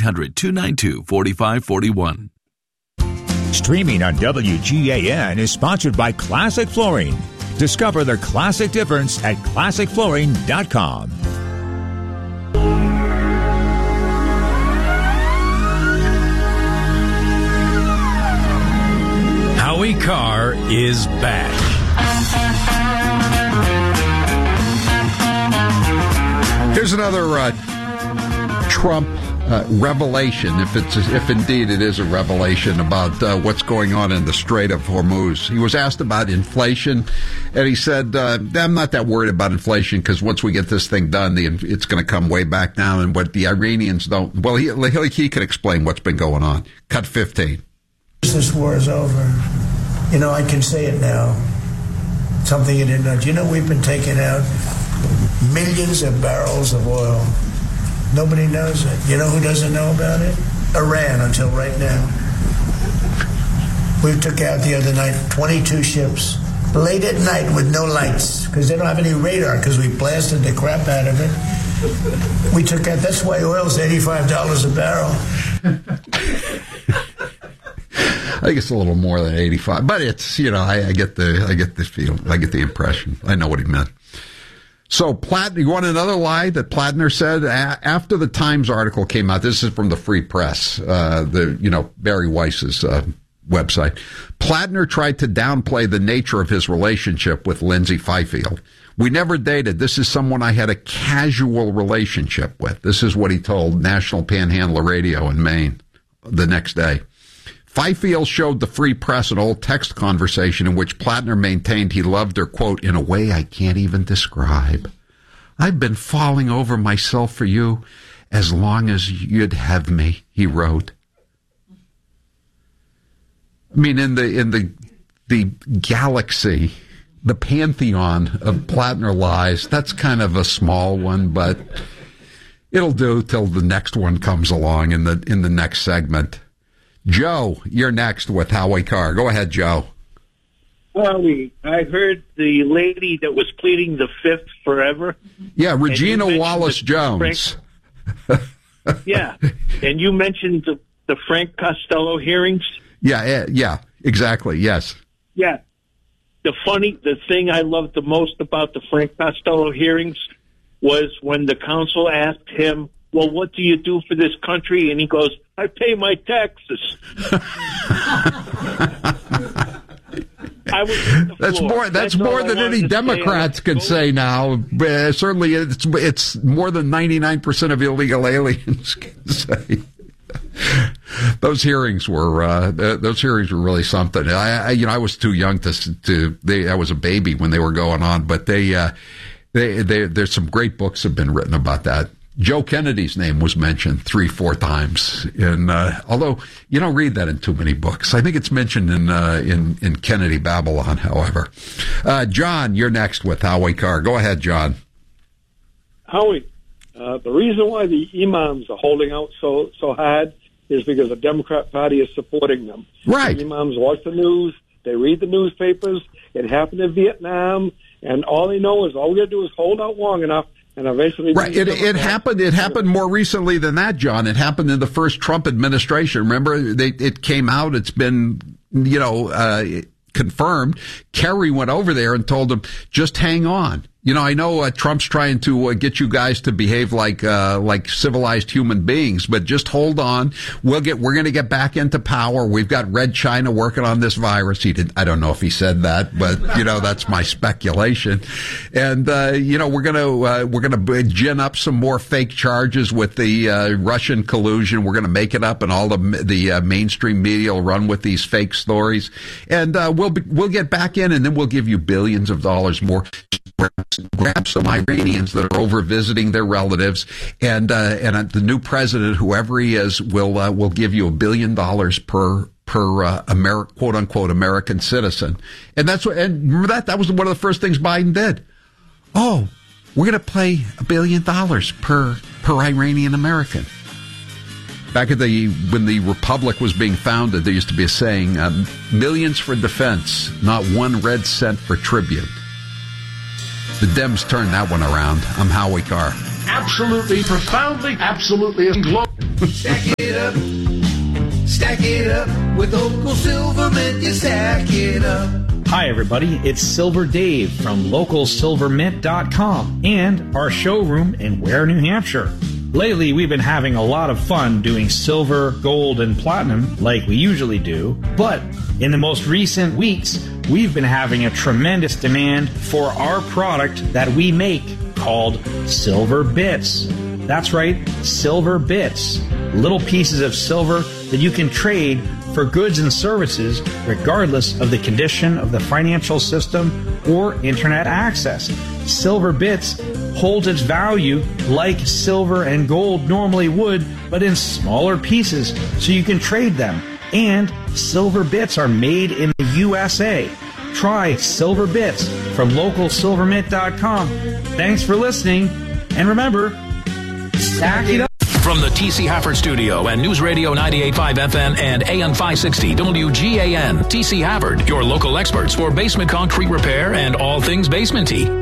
1-800-292-4541. Streaming on WGAN is sponsored by Classic Flooring. Discover the classic difference at ClassicFlooring.com. Howie Carr is back. Here's another Trump revelation, if indeed it is a revelation about what's going on in the Strait of Hormuz. He was asked about inflation, and he said, I'm not that worried about inflation because once we get this thing done, it's going to come way back down. And what the Iranians don't, well, he can explain what's been going on. Cut 15. This war is over. You know, I can say it now. Something you didn't know. Do you know we've been taking out millions of barrels of oil? Nobody knows it. You know who doesn't know about it? Iran, until right now. We took out the other night 22 ships, late at night with no lights, because they don't have any radar, because we blasted the crap out of it. We took out, that's why oil's $85 a barrel. I think it's a little more than 85, but it's, you know, I get the feel, I get the impression. I know what he meant. So, you want another lie that Plattner said after the Times article came out? This is from the Free Press, Barry Weiss's website. Plattner tried to downplay the nature of his relationship with Lindsay Fifield. We never dated. This is someone I had a casual relationship with. This is what he told National Panhandler Radio in Maine the next day. Fifield showed the Free Press an old text conversation in which Plattner maintained he loved her, quote, in a way I can't even describe. I've been falling over myself for you as long as you'd have me, he wrote. I mean, in the galaxy, the pantheon of Plattner lies, that's kind of a small one, but it'll do till the next one comes along in the next segment. Joe, you're next with Howie Carr. Go ahead, Joe. Howie, I heard the lady that was pleading the Fifth forever. Yeah, Regina Wallace-Jones. Yeah, and you mentioned the Frank Costello hearings. Yeah, exactly, yes. Yeah. The thing I loved the most about the Frank Costello hearings was when the counsel asked him, well, what do you do for this country? And he goes, I pay my taxes. That's more than any Democrats can say now. Certainly, it's more than 99% of illegal aliens can say. Those hearings were really something. I was too young I was a baby when they were going on, but there's some great books have been written about that. Joe Kennedy's name was mentioned 3-4 times, and although you don't read that in too many books, I think it's mentioned in Kennedy Babylon. However, John, you're next with Howie Carr. Go ahead, John. Howie, the reason why the imams are holding out so hard is because the Democrat Party is supporting them. Right. The imams watch the news, they read the newspapers. It happened in Vietnam, and all they know is all we got to do is hold out long enough. And eventually, right. It happened more recently than that, John. It happened in the first Trump administration. Remember, it came out. It's been, confirmed. Kerry went over there and told him, just hang on. I know Trump's trying to get you guys to behave like civilized human beings, but just hold on. We're going to get back into power. We've got Red China working on this virus. I don't know if he said that, but that's my speculation. And we're going to gin up some more fake charges with the Russian collusion. We're going to make it up, and all the mainstream media will run with these fake stories. And we'll get back in, and then we'll give you billions of dollars more. Grab some Iranians that are over visiting their relatives, and the new president, whoever he is, will give you $1 billion per quote unquote American citizen. And remember that was one of the first things Biden did. Oh, we're going to pay $1 billion per Iranian American. Back when the Republic was being founded, there used to be a saying, millions for defense, not 1 red cent for tribute. The Dems turned that one around. I'm Howie Carr. Absolutely, profoundly, absolutely. Stack it up with local Silver Mint, you stack it up. Hi everybody, it's Silver Dave from LocalSilverMint.com and our showroom in Ware, New Hampshire. Lately we've been having a lot of fun doing silver, gold, and platinum like we usually do, but in the most recent weeks we've been having a tremendous demand for our product that we make called Silver Bits. That's right, Silver Bits. Little pieces of silver that you can trade for goods and services regardless of the condition of the financial system or internet access. Silver Bits holds its value like silver and gold normally would, but in smaller pieces so you can trade them. And Silver Bits are made in the USA. Try Silver Bits from LocalSilverMint.com. Thanks for listening, and remember, stack it up. From the T.C. Hafford Studio and News Radio 98.5 FM and AM 560 WGAN, T.C. Hafford, your local experts for basement concrete repair and all things basementy.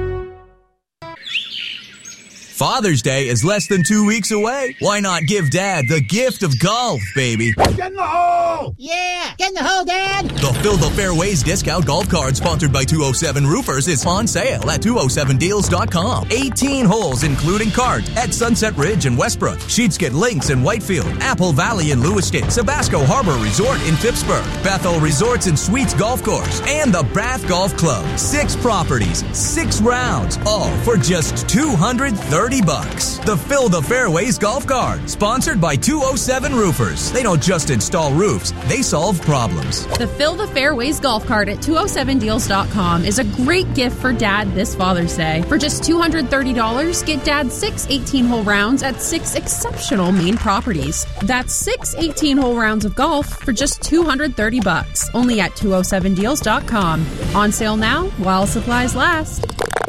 Father's Day is less than 2 weeks away. Why not give Dad the gift of golf, baby? Get in the hole! Yeah, get in the hole, Dad! The Fill the Fairways discount golf card sponsored by 207 Roofers is on sale at 207deals.com. 18 holes including cart at Sunset Ridge in Westbrook, Sheepskin Links in Whitefield, Apple Valley in Lewiston, Sabasco Harbor Resort in Phippsburg, Bethel Resorts and Suites Golf Course, and the Braff Golf Club. 6 properties, 6 rounds, all for just $230. The Fill the Fairways golf cart, sponsored by 207 Roofers. They don't just install roofs, they solve problems. The Fill the Fairways golf cart at 207deals.com is a great gift for Dad this Father's Day. For just $230, get Dad 6 18-hole rounds at 6 exceptional Maine properties. That's 6 18-hole rounds of golf for just $230, only at 207deals.com. On sale now while supplies last.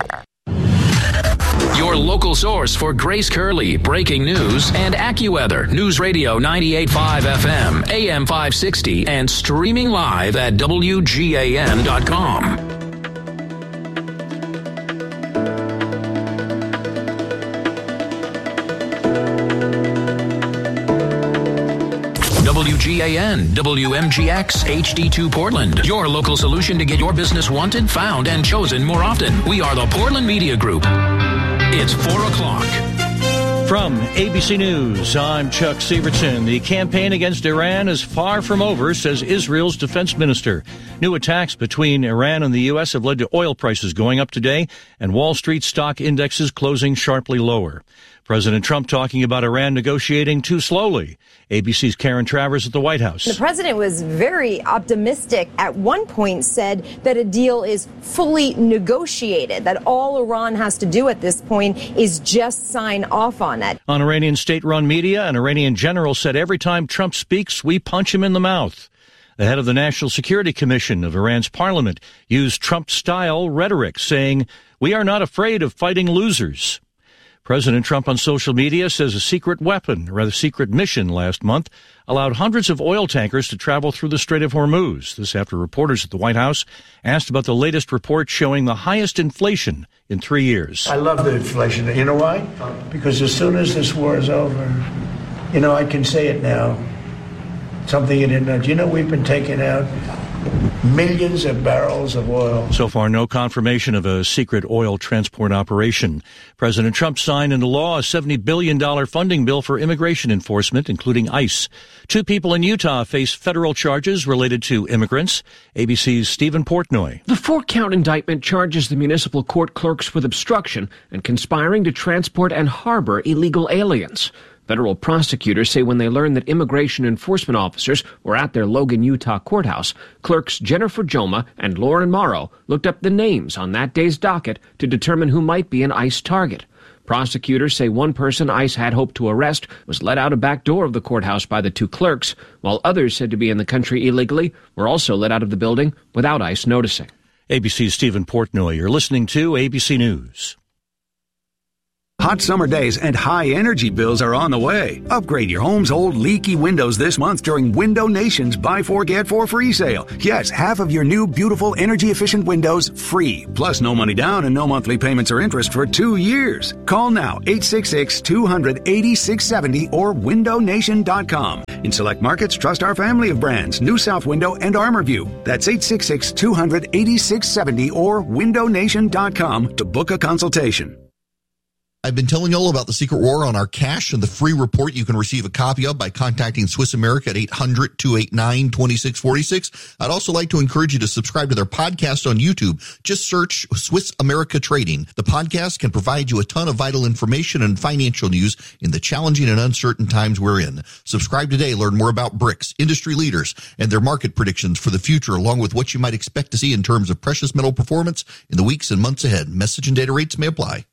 Your local source for Grace Curley, breaking news, and AccuWeather. News Radio 98.5 FM, AM 560, and streaming live at WGAN.com. WGAN, WMGX, HD2 Portland. Your local solution to get your business wanted, found, and chosen more often. We are the Portland Media Group. It's 4 o'clock. From ABC News, I'm Chuck Sievertson. The campaign against Iran is far from over, says Israel's defense minister. New attacks between Iran and the U.S. have led to oil prices going up today and Wall Street stock indexes closing sharply lower. President Trump talking about Iran negotiating too slowly. ABC's Karen Travers at the White House. The president was very optimistic. At one point said that a deal is fully negotiated, that all Iran has to do at this point is just sign off on it. On Iranian state-run media, an Iranian general said every time Trump speaks, we punch him in the mouth. The head of the National Security Commission of Iran's parliament used Trump-style rhetoric, saying, "We are not afraid of fighting losers." President Trump on social media says a secret weapon, or rather secret mission last month, allowed hundreds of oil tankers to travel through the Strait of Hormuz. This after reporters at the White House asked about the latest report showing the highest inflation in 3 years. I love the inflation. You know why? Because as soon as this war is over, I can say it now. Something you didn't know. We've been taking out millions of barrels of oil. So far, no confirmation of a secret oil transport operation. President Trump signed into law a $70 billion funding bill for immigration enforcement, including ICE. 2 people in Utah face federal charges related to immigrants. ABC's Stephen Portnoy. The 4-count indictment charges the municipal court clerks with obstruction and conspiring to transport and harbor illegal aliens. Federal prosecutors say when they learned that immigration enforcement officers were at their Logan, Utah courthouse, clerks Jennifer Joma and Lauren Morrow looked up the names on that day's docket to determine who might be an ICE target. Prosecutors say one person ICE had hoped to arrest was let out a back door of the courthouse by the 2 clerks, while others said to be in the country illegally were also let out of the building without ICE noticing. ABC's Stephen Portnoy. You're listening to ABC News. Hot summer days and high energy bills are on the way. Upgrade your home's old leaky windows this month during Window Nation's Buy 4 Get 4 free sale. Yes, half of your new beautiful energy efficient windows free. Plus no money down and no monthly payments or interest for 2 years. Call now 866-200-8670 or windownation.com. In select markets, trust our family of brands, New South Window and ArmorView. That's 866-200-8670 or windownation.com to book a consultation. I've been telling you all about the secret war on our cash and the free report you can receive a copy of by contacting Swiss America at 800-289-2646. I'd also like to encourage you to subscribe to their podcast on YouTube. Just search Swiss America Trading. The podcast can provide you a ton of vital information and financial news in the challenging and uncertain times we're in. Subscribe today. Learn more about BRICS, industry leaders, and their market predictions for the future, along with what you might expect to see in terms of precious metal performance in the weeks and months ahead. Message and data rates may apply.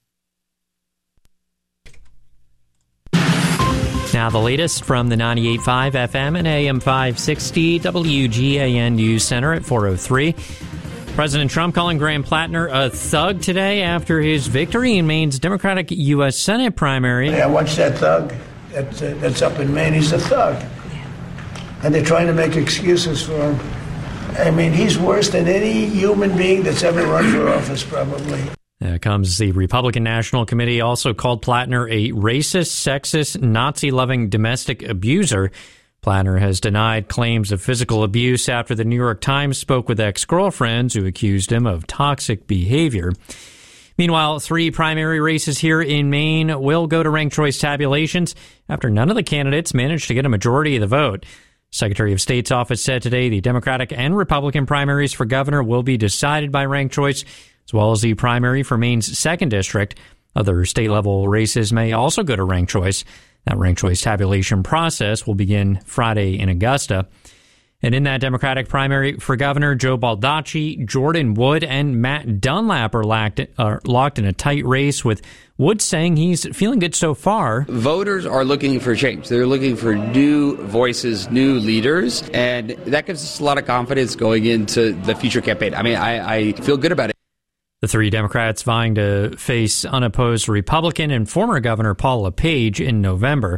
Now the latest from the 98.5 FM and AM 560 WGAN News Center at 4:03. President Trump calling Graham Plattner a thug today after his victory in Maine's Democratic U.S. Senate primary. Yeah, watch that thug. That's up in Maine. He's a thug. And they're trying to make excuses for him. I mean, he's worse than any human being that's ever run for office, probably. Comes the Republican National Committee also called Plattner a racist, sexist, Nazi-loving domestic abuser. Plattner has denied claims of physical abuse after the New York Times spoke with ex-girlfriends who accused him of toxic behavior. Meanwhile, 3 primary races here in Maine will go to ranked choice tabulations after none of the candidates managed to get a majority of the vote. Secretary of State's office said today the Democratic and Republican primaries for governor will be decided by ranked choice, as well as the primary for Maine's 2nd District. Other state-level races may also go to ranked choice. That ranked choice tabulation process will begin Friday in Augusta. And in that Democratic primary for governor, Joe Baldacci, Jordan Wood, and Matt Dunlap are locked in a tight race, with Wood saying he's feeling good so far. Voters are looking for change. They're looking for new voices, new leaders, and that gives us a lot of confidence going into the future campaign. I mean, I feel good about it. The 3 Democrats vying to face unopposed Republican and former Governor Paul LePage in November.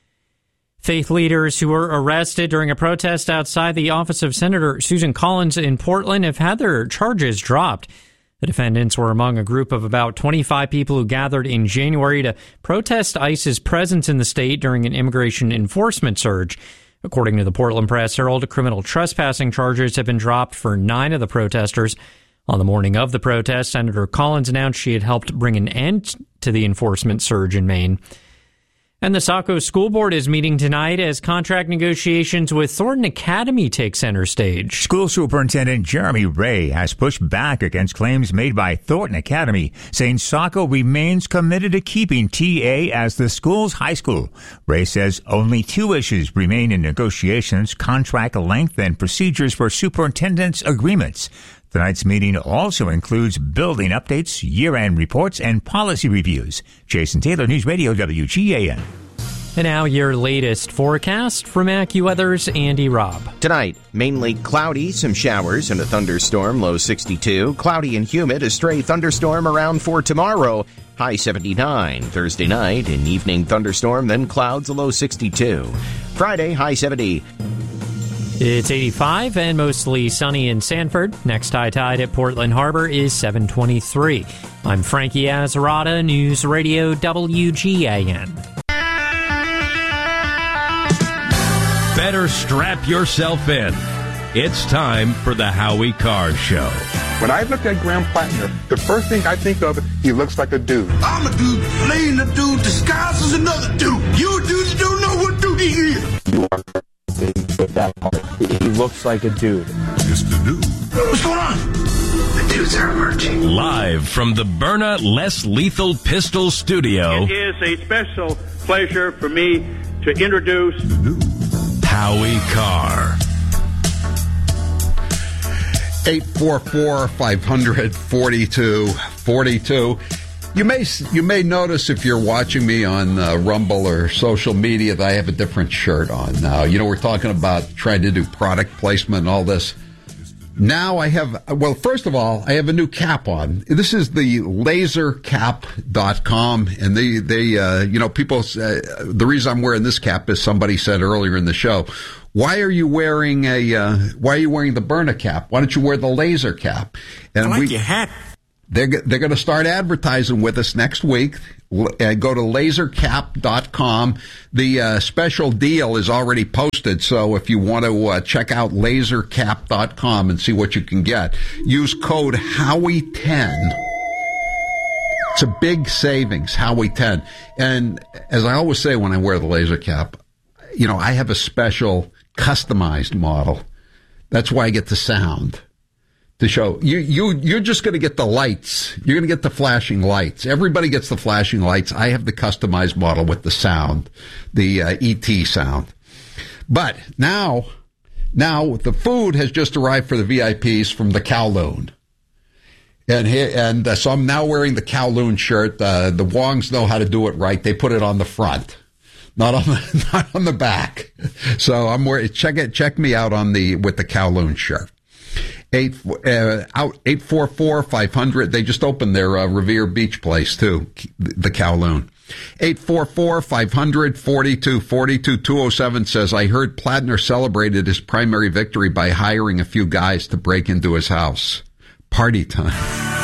Faith leaders who were arrested during a protest outside the office of Senator Susan Collins in Portland have had their charges dropped. The defendants were among a group of about 25 people who gathered in January to protest ICE's presence in the state during an immigration enforcement surge. According to the Portland Press-Herald, criminal trespassing charges have been dropped for 9 of the protesters. On the morning of the protest, Senator Collins announced she had helped bring an end to the enforcement surge in Maine. And the Saco School Board is meeting tonight as contract negotiations with Thornton Academy take center stage. School Superintendent Jeremy Ray has pushed back against claims made by Thornton Academy, saying Saco remains committed to keeping TA as the school's high school. Ray says only 2 issues remain in negotiations: contract length and procedures for superintendent's agreements. Tonight's meeting also includes building updates, year-end reports, and policy reviews. Jason Taylor, News Radio WGAN. And now your latest forecast from AccuWeather's Andy Robb. Tonight, mainly cloudy, some showers and a thunderstorm, low 62. Cloudy and humid, a stray thunderstorm around for tomorrow, high 79. Thursday night, an evening thunderstorm, then clouds, a low 62. Friday, high 70. It's 85 and mostly sunny in Sanford. Next high tide at Portland Harbor is 7:23. I'm Frankie Azarata, News Radio WGAN. Better strap yourself in. It's time for the Howie Carr Show. When I look at Graham Plattner, the first thing I think of, he looks like a dude. I'm a dude playing a dude disguised as another dude. You dudes don't know what dude he is. You are that part. He looks like a dude. Just a dude. What's going on? The dudes are emerging. Live from the Byrna Less Lethal Pistol Studio. It is a special pleasure for me to introduce Howie Carr. 844-500-4242. You may notice if you're watching me on Rumble or social media that I have a different shirt on now. You know, we're talking about trying to do product placement and all this. Now I have, well, first of all, I have a new cap on. This is the lasercap.com, and they people, the reason I'm wearing this cap is somebody said earlier in the show, why are you wearing the burner cap? Why don't you wear the laser cap? And I like your hat. They're going to start advertising with us next week. Go to lasercap.com. The special deal is already posted, so if you want to check out lasercap.com and see what you can get, use code Howie10. It's a big savings, Howie10. And as I always say when I wear the laser cap, I have a special customized model. That's why I get the sound. To show you're just going to get the lights. You're going to get the flashing lights. Everybody gets the flashing lights. I have the customized model with the sound, the ET sound. But now the food has just arrived for the VIPs from the Kowloon, and so I'm now wearing the Kowloon shirt. The Wongs know how to do it right. They put it on the front, not on the back. So I'm wearing. Check me out with the Kowloon shirt. 844-500. They just opened their Revere Beach place too, the Kowloon. 844-500-4242. 207 says, I heard Plattner celebrated his primary victory by hiring a few guys to break into his house. Party time.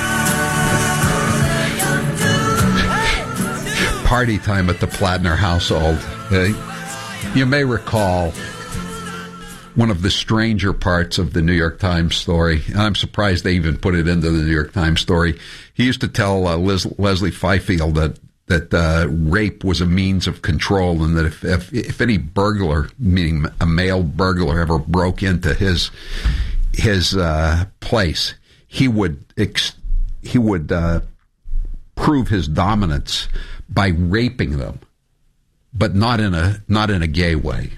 Party time at the Plattner household. You may recall one of the stranger parts of the New York Times story, and I'm surprised they even put it into the New York Times story. He used to tell Leslie Fifield that rape was a means of control, and that if any burglar, meaning a male burglar, ever broke into his place, he would prove his dominance by raping them, but not in a gay way.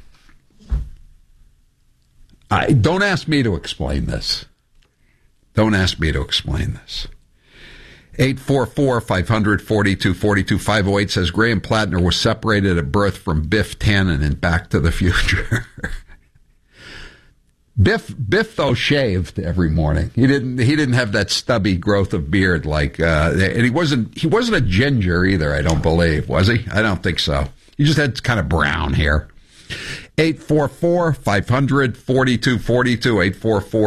Don't ask me to explain this. 844-500-4242. 508 says Graham Plattner was separated at birth from Biff Tannen in Back to the Future. Biff though shaved every morning. He didn't have that stubby growth of beard and he wasn't a ginger either, I don't believe, was he? I don't think so. He just had kind of brown hair. 844-500-4242.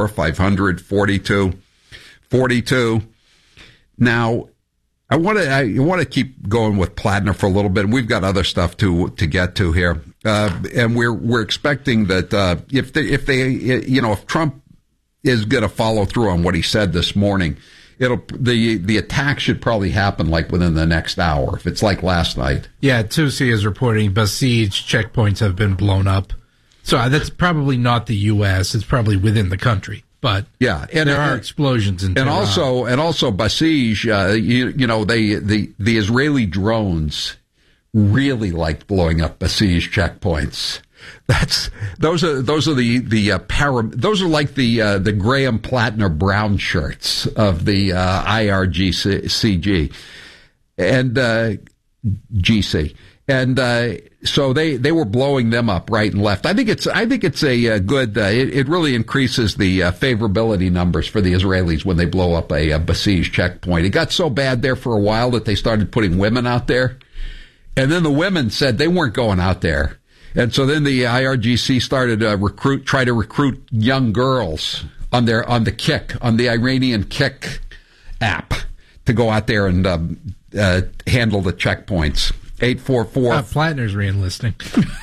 844-500-4242. Now, I want to keep going with Plattner for a little bit. We've got other stuff to get to here, and we're expecting that if Trump is going to follow through on what he said this morning, the attack should probably happen within the next hour, if it's like last night. Yeah, Tusi is reporting besieged checkpoints have been blown up. So that's probably not the U.S. It's probably within the country. But yeah, and there are explosions in Tehran. And also Basij, the Israeli drones really like blowing up Basij checkpoints. Those are like the Graham Plattner brown shirts of the IRGC and GC, and so they were blowing them up right and left. I think it's a good. It really increases the favorability numbers for the Israelis when they blow up a Basij checkpoint. It got so bad there for a while that they started putting women out there, and then the women said they weren't going out there. And so then the IRGC started to try to recruit young girls on the Iranian Kick app to go out there and handle the checkpoints. 844. Plattner's re-enlisting.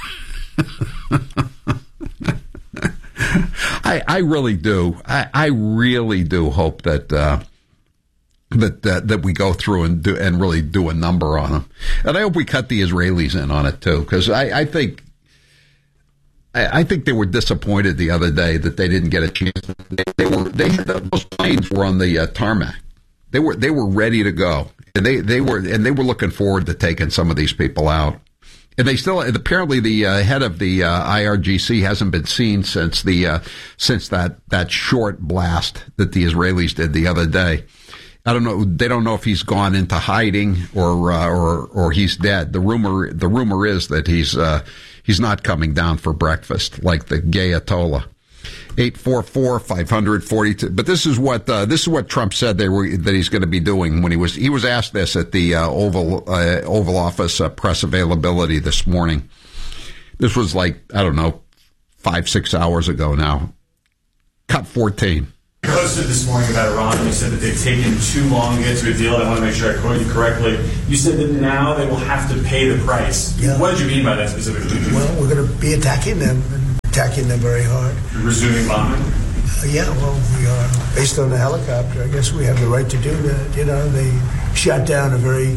I really do. I really do hope that we go through and really do a number on them, and I hope we cut the Israelis in on it too, because I think they were disappointed the other day that they didn't get a chance. Those planes were on the tarmac. They were ready to go, and they were looking forward to taking some of these people out. And they still, apparently the head of the IRGC hasn't been seen since that short blast that the Israelis did the other day. I don't know. They don't know if he's gone into hiding or he's dead. The rumor is that he's not coming down for breakfast like the gay Ayatollah. 844-500-42. But this is what Trump said that he's going to be doing when he was asked this at the Oval Office press availability this morning. This was 5-6 hours ago now. Cut 14. You posted this morning about Iran. You said that they've taken too long to get to a deal. I want to make sure I quote you correctly. You said that now they will have to pay the price. Yeah. What did you mean by that specifically? Well, we're going to be attacking them very hard. You're resuming bombing? We are. Based on the helicopter, I guess we have the right to do that. They shot down a very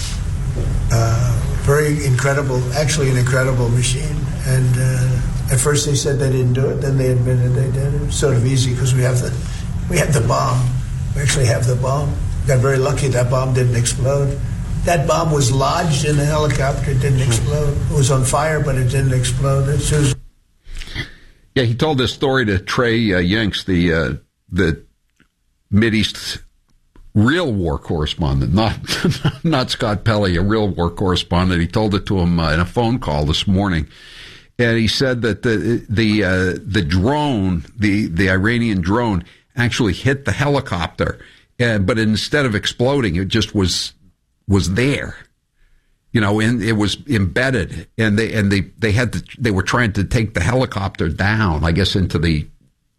incredible machine. And at first they said they didn't do it. Then they admitted they did. It was sort of easy because we had the bomb. We actually have the bomb. We got very lucky that bomb didn't explode. That bomb was lodged in the helicopter. It didn't explode. It was on fire, but it didn't explode. Yeah, he told this story to Trey Yanks, the Mideast real war correspondent, not Scott Pelley, a real war correspondent. He told it to him in a phone call this morning, and he said that the drone, the Iranian drone, actually hit the helicopter, but instead of exploding, it just was there. And it was embedded, and they were trying to take the helicopter down, I guess, into the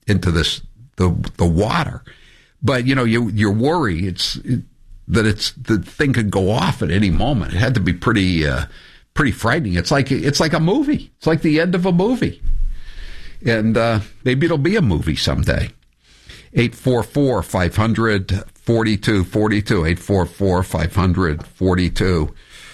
water. But you worry that the thing could go off at any moment. It had to be pretty frightening. It's like a movie. It's like the end of a movie, and maybe it'll be a movie someday. 844-500-4242. 844-500-4242.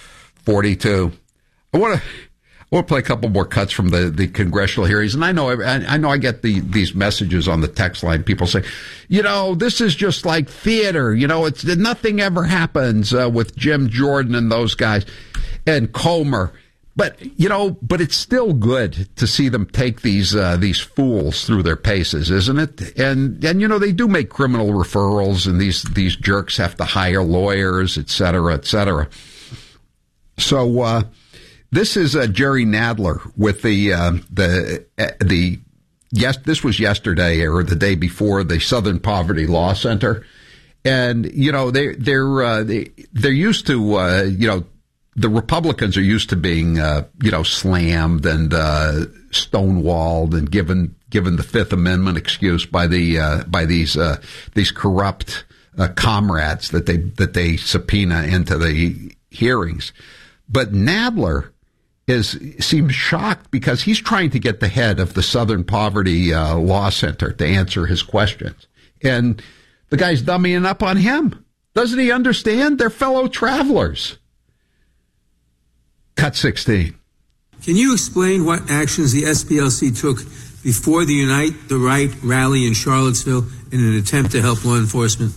I want to play a couple more cuts from the congressional hearings, and I know I get these messages on the text line. People say, this is just like theater. It's nothing ever happens with Jim Jordan and those guys and Comer. But it's still good to see them take these fools through their paces, isn't it? And they do make criminal referrals, and these jerks have to hire lawyers, et cetera, et cetera. So this is Jerry Nadler with this was yesterday or the day before, the Southern Poverty Law Center, and they're used to the Republicans are used to being slammed and stonewalled and given the Fifth Amendment excuse by these corrupt comrades that they subpoena into the hearings. But Nadler seems shocked because he's trying to get the head of the Southern Poverty Law Center to answer his questions. And the guy's dummying up on him. Doesn't he understand? They're fellow travelers. Cut 16. Can you explain what actions the SPLC took before the Unite the Right rally in Charlottesville in an attempt to help law enforcement?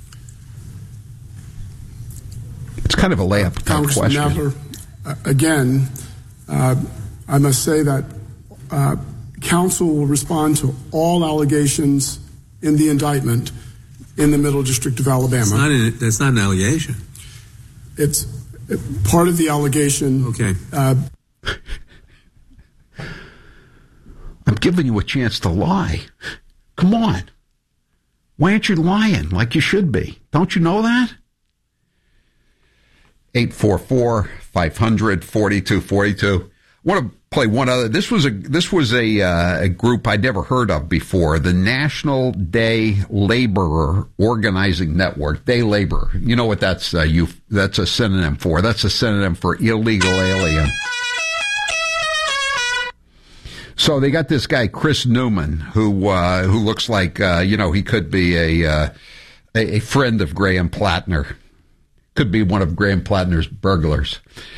It's kind of a layup Congressman question. Nadler, again, I must say that counsel will respond to all allegations in the indictment in the Middle District of Alabama. That's not an allegation. It's part of the allegation. Okay. I'm giving you a chance to lie. Come on. Why aren't you lying like you should be? Don't you know that? 844-500-4242. I want to play one other. This was a group I'd never heard of before. The National Day Laborer Organizing Network. Day Laborer. You know what that's a synonym for? That's a synonym for illegal alien. So they got this guy Chris Newman who looks like he could be a friend of Graham Plattner. Could be one of Graham Plattner's burglars.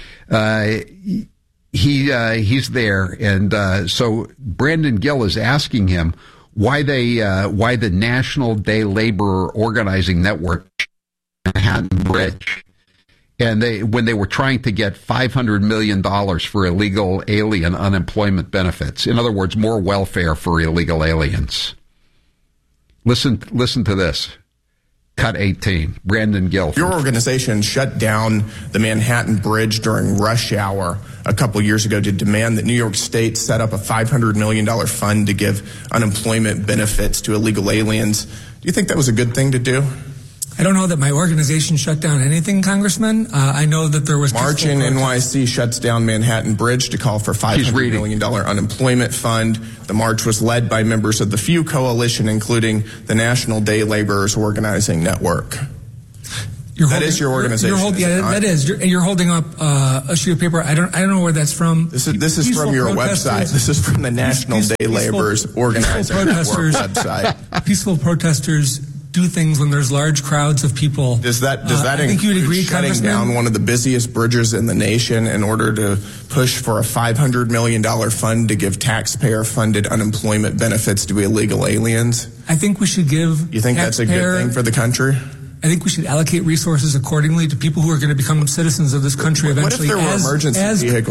He's there, and so Brandon Gill is asking him why the National Day Laborer Organizing Network Manhattan Bridge, and when they were trying to get $500 million for illegal alien unemployment benefits. In other words, more welfare for illegal aliens. Listen to this. Cut 18. Brandon Guilford. Your organization shut down the Manhattan Bridge during rush hour a couple years ago to demand that New York State set up a $500 million fund to give unemployment benefits to illegal aliens. Do you think that was a good thing to do? I don't know that my organization shut down anything, Congressman. I know that there was... March in NYC shuts down Manhattan Bridge to call for $500 million unemployment fund. The march was led by members of the FEW Coalition, including the National Day Laborers Organizing Network. That is your organization. That is. You're holding up a sheet of paper. I don't know where that's from. This is from your website. This is from the National Day Laborers Organizing Network website. Peaceful protesters do things when there's large crowds of people. Does that I think you would agree, shutting down one of the busiest bridges in the nation in order to push for a $500 million fund to give taxpayer-funded unemployment benefits to illegal aliens? I think we should give... You think that's a good thing for the country? I think we should allocate resources accordingly to people who are going to become citizens of this country eventually. What if there were emergency vehicles